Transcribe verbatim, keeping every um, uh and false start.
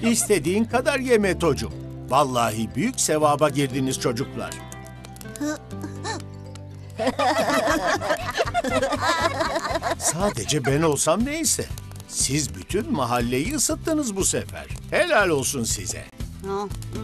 İstediğin kadar ye Meto'cum. Vallahi büyük sevaba girdiniz çocuklar. Sadece ben olsam neyse. Siz bütün mahalleyi ısıttınız bu sefer. Helal olsun size.